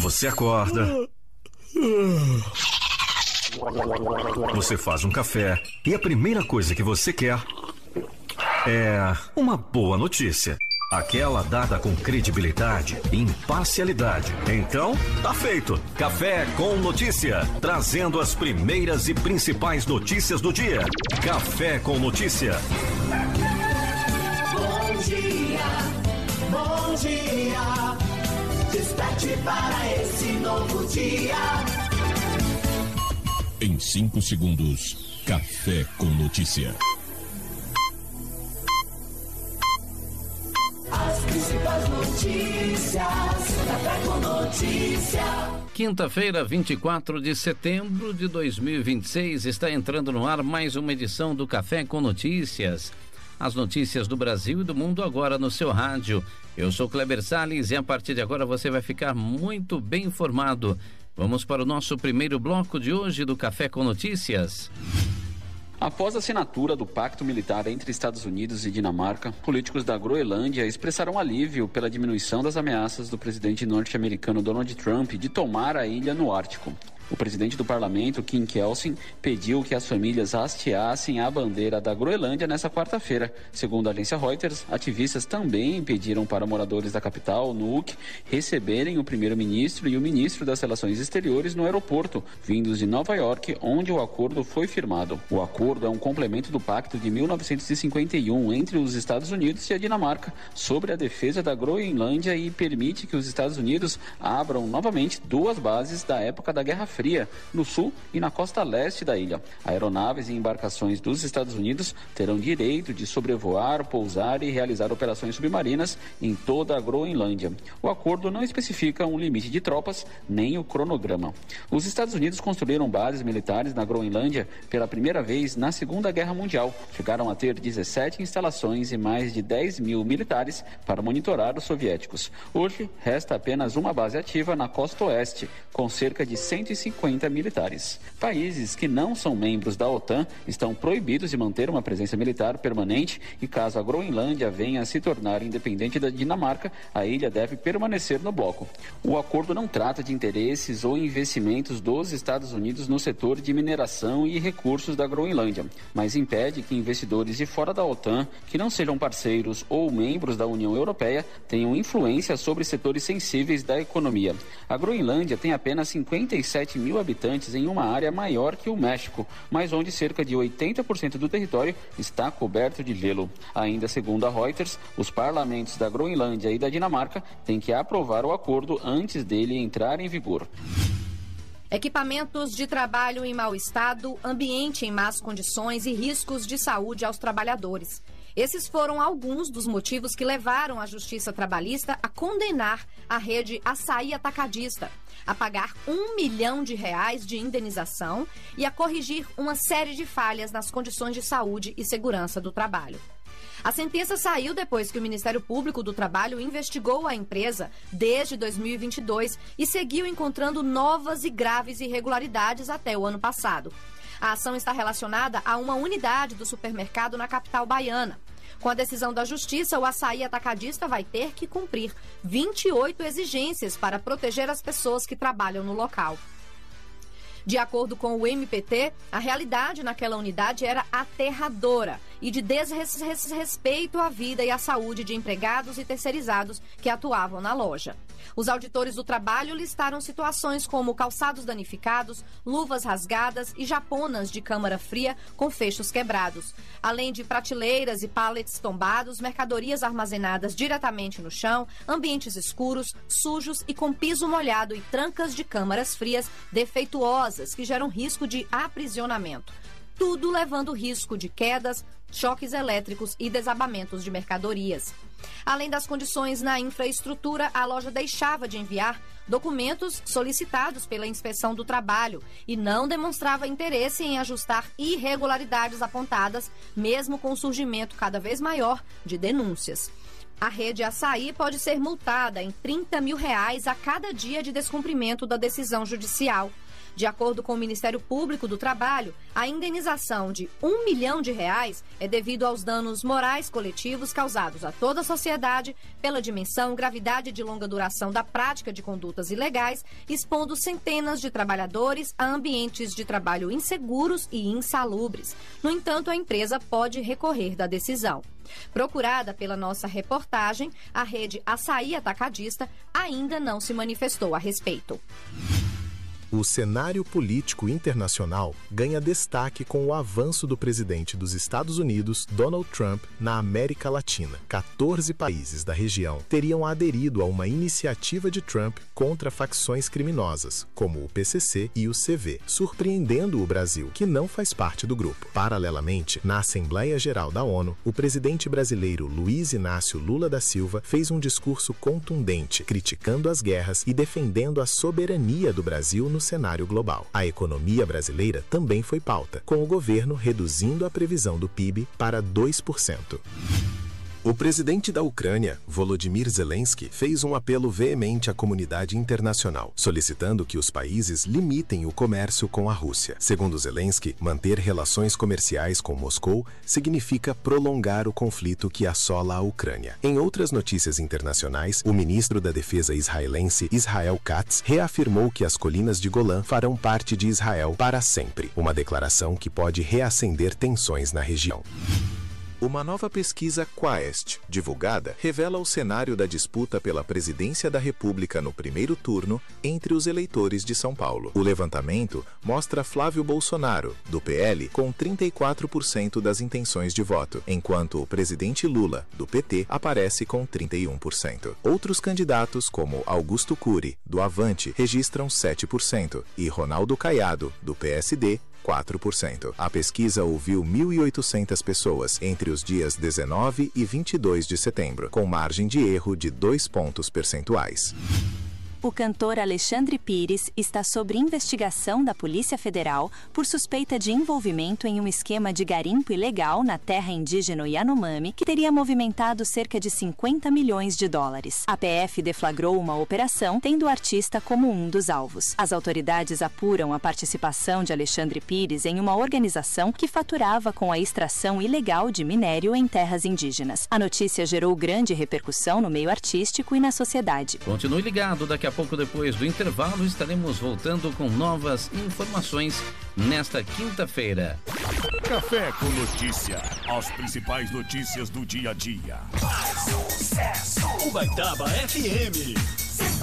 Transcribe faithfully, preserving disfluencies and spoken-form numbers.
Você acorda, você faz um café e a primeira coisa que você quer é uma boa notícia. Aquela dada com credibilidade e imparcialidade. Então, tá feito. Café com Notícia, trazendo as primeiras e principais notícias do dia. Café com Notícia. Bom dia, bom dia. Desperte para esse novo dia. Em cinco segundos, Café com Notícia. As principais notícias, Café com Notícia. Quinta-feira, vinte e quatro de setembro de dois mil e vinte e seis, está entrando no ar mais uma edição do Café com Notícias. As notícias do Brasil e do mundo agora no seu rádio. Eu sou Kleber Salles e a partir de agora você vai ficar muito bem informado. Vamos para o nosso primeiro bloco de hoje do Café com Notícias. Após a assinatura do Pacto Militar entre Estados Unidos e Dinamarca, políticos da Groenlândia expressaram alívio pela diminuição das ameaças do presidente norte-americano Donald Trump de tomar a ilha no Ártico. O presidente do parlamento, Kim Kelsen, pediu que as famílias hasteassem a bandeira da Groenlândia nessa quarta-feira. Segundo a agência Reuters, ativistas também pediram para moradores da capital, Nuuk, receberem o primeiro-ministro e o ministro das Relações Exteriores no aeroporto, vindos de Nova York, onde o acordo foi firmado. O acordo é um complemento do pacto de mil novecentos e cinquenta e um entre os Estados Unidos e a Dinamarca sobre a defesa da Groenlândia e permite que os Estados Unidos abram novamente duas bases da época da Guerra Fria, no sul e na costa leste da ilha. Aeronaves e embarcações dos Estados Unidos terão direito de sobrevoar, pousar e realizar operações submarinas em toda a Groenlândia. O acordo não especifica um limite de tropas nem o cronograma. Os Estados Unidos construíram bases militares na Groenlândia pela primeira vez na Segunda Guerra Mundial. Chegaram a ter dezessete instalações e mais de dez mil militares para monitorar os soviéticos. Hoje, resta apenas uma base ativa na costa oeste, com cerca de cento e cinquenta militares. Países que não são membros da OTAN estão proibidos de manter uma presença militar permanente e caso a Groenlândia venha a se tornar independente da Dinamarca, a ilha deve permanecer no bloco. O acordo não trata de interesses ou investimentos dos Estados Unidos no setor de mineração e recursos da Groenlândia, mas impede que investidores de fora da OTAN, que não sejam parceiros ou membros da União Europeia, tenham influência sobre setores sensíveis da economia. A Groenlândia tem apenas cinquenta e sete mil habitantes em uma área maior que o México, mas onde cerca de oitenta por cento do território está coberto de gelo. Ainda segundo a Reuters, os parlamentos da Groenlândia e da Dinamarca têm que aprovar o acordo antes dele entrar em vigor. Equipamentos de trabalho em mau estado, ambiente em más condições e riscos de saúde aos trabalhadores. Esses foram alguns dos motivos que levaram a Justiça Trabalhista a condenar a rede Açaí Atacadista, a pagar um milhão de reais de indenização e a corrigir uma série de falhas nas condições de saúde e segurança do trabalho. A sentença saiu depois que o Ministério Público do Trabalho investigou a empresa desde dois mil e vinte e dois e seguiu encontrando novas e graves irregularidades até o ano passado. A ação está relacionada a uma unidade do supermercado na capital baiana. Com a decisão da Justiça, o Açaí Atacadista vai ter que cumprir vinte e oito exigências para proteger as pessoas que trabalham no local. De acordo com o M P T, a realidade naquela unidade era aterradora e de desrespeito à vida e à saúde de empregados e terceirizados que atuavam na loja. Os auditores do trabalho listaram situações como calçados danificados, luvas rasgadas e japonas de câmara fria com fechos quebrados, além de prateleiras e pallets tombados, mercadorias armazenadas diretamente no chão, ambientes escuros, sujos e com piso molhado e trancas de câmaras frias defeituosas que geram risco de aprisionamento. Tudo levando risco de quedas, choques elétricos e desabamentos de mercadorias. Além das condições na infraestrutura, a loja deixava de enviar documentos solicitados pela Inspeção do Trabalho e não demonstrava interesse em ajustar irregularidades apontadas, mesmo com o surgimento cada vez maior de denúncias. A rede Açaí pode ser multada em trinta mil reais a cada dia de descumprimento da decisão judicial. De acordo com o Ministério Público do Trabalho, a indenização de um milhão de reais é devido aos danos morais coletivos causados a toda a sociedade pela dimensão, gravidade e de longa duração da prática de condutas ilegais, expondo centenas de trabalhadores a ambientes de trabalho inseguros e insalubres. No entanto, a empresa pode recorrer da decisão. Procurada pela nossa reportagem, a rede Açaí Atacadista ainda não se manifestou a respeito. O cenário político internacional ganha destaque com o avanço do presidente dos Estados Unidos, Donald Trump, na América Latina. quatorze países da região teriam aderido a uma iniciativa de Trump contra facções criminosas, como o P C C e o C V, surpreendendo o Brasil, que não faz parte do grupo. Paralelamente, na Assembleia Geral da ONU, o presidente brasileiro Luiz Inácio Lula da Silva fez um discurso contundente, criticando as guerras e defendendo a soberania do Brasil no cenário global. A economia brasileira também foi pauta, com o governo reduzindo a previsão do P I B para dois por cento. O presidente da Ucrânia, Volodymyr Zelensky, fez um apelo veemente à comunidade internacional, solicitando que os países limitem o comércio com a Rússia. Segundo Zelensky, manter relações comerciais com Moscou significa prolongar o conflito que assola a Ucrânia. Em outras notícias internacionais, o ministro da Defesa israelense Israel Katz reafirmou que as colinas de Golã farão parte de Israel para sempre, uma declaração que pode reacender tensões na região. Uma nova pesquisa Quaest, divulgada, revela o cenário da disputa pela presidência da República no primeiro turno entre os eleitores de São Paulo. O levantamento mostra Flávio Bolsonaro, do P L, com trinta e quatro por cento das intenções de voto, enquanto o presidente Lula, do P T, aparece com trinta e um por cento. Outros candidatos, como Augusto Cury, do Avante, registram sete por cento e Ronaldo Caiado, do P S D, quatro por cento. A pesquisa ouviu mil e oitocentas pessoas entre os dias dezenove e vinte e dois de setembro, com margem de erro de dois pontos percentuais. O cantor Alexandre Pires está sob investigação da Polícia Federal por suspeita de envolvimento em um esquema de garimpo ilegal na terra indígena Yanomami que teria movimentado cerca de cinquenta milhões de dólares. A P F deflagrou uma operação tendo o artista como um dos alvos. As autoridades apuram a participação de Alexandre Pires em uma organização que faturava com a extração ilegal de minério em terras indígenas. A notícia gerou grande repercussão no meio artístico e na sociedade. Continue ligado, daqui a pouco depois do intervalo estaremos voltando com novas informações nesta quinta-feira. Café com Notícia. As principais notícias do dia a dia. Mais sucesso. Ubaitaba F M.